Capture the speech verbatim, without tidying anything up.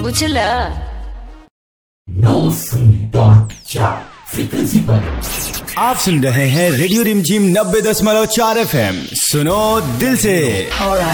बुझला। फ्रीक्वेंसी पर आप सुन रहे हैं रेडियो रिमझिम नब्बे दशमलव चार एफ एम। सुनो दिल से।